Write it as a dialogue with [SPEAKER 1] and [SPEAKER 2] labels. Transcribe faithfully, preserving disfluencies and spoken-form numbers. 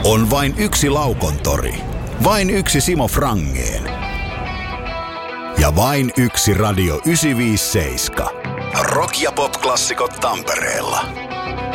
[SPEAKER 1] On vain yksi Laukontori, vain yksi Simo Frangén ja vain yksi Radio yhdeksänsataaviisikymmentäseitsemän. Rock- ja pop-klassikot Tampereella.